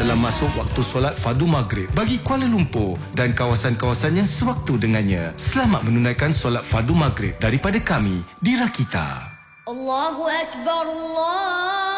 dalam masuk waktu solat fardu maghrib bagi Kuala Lumpur dan kawasan-kawasan yang sewaktu dengannya. Selamat menunaikan solat fardu maghrib daripada kami di Rakita. Allahu Akbar, Allah.